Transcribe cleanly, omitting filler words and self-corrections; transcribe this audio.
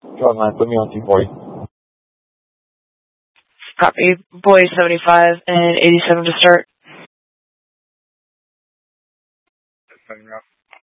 John Line, put me on 240. Copy. Boy 75 and 87 to start.